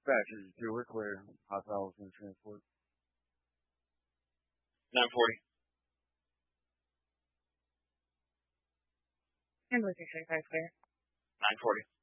Dispatchers 2, we're clear. Hostile within transport. 940. Ambulance 635 clear. 940.